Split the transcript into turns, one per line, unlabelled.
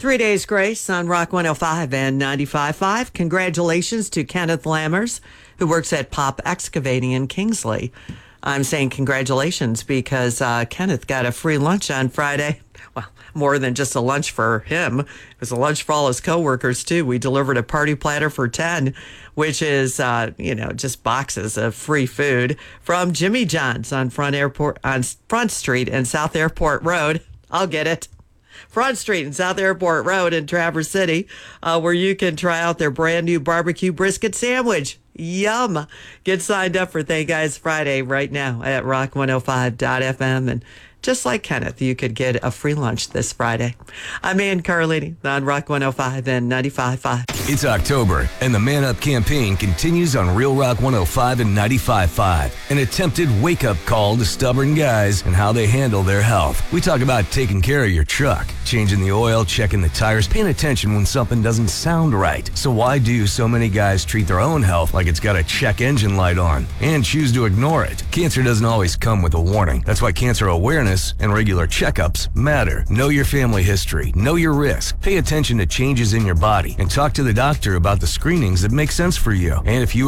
3 Days Grace on Rock 105 and 95.5. Congratulations to Kenneth Lammers, who works at Pop Excavating in Kingsley. I'm saying congratulations because Kenneth got a free lunch on Friday. Well, more than just a lunch for him. It was a lunch for all his coworkers, too. We delivered a party platter for 10, which is, just boxes of free food from Jimmy John's on Front Street and South Airport Road. I'll get it. Front Street and South Airport Road in Traverse City, where you can try out their brand new barbecue brisket sandwich. Yum. Get signed up for Thank Guys Friday right now at rock105.fm. And just like Kenneth, you could get a free lunch this Friday. I'm Ann Carlini on Rock 105 and 95.5.
It's October, and the Man Up campaign continues on Real Rock 105 and 95.5. An attempted wake-up call to stubborn guys and how they handle their health. We talk about taking care of your truck, changing the oil, checking the tires, paying attention when something doesn't sound right. So why do so many guys treat their own health like it's got a check engine light on and choose to ignore it? Cancer doesn't always come with a warning. That's why cancer awareness and regular checkups matter. Know your family history. Know your risk. Pay attention to changes in your body and talk to the doctor about the screenings that make sense for you. And if you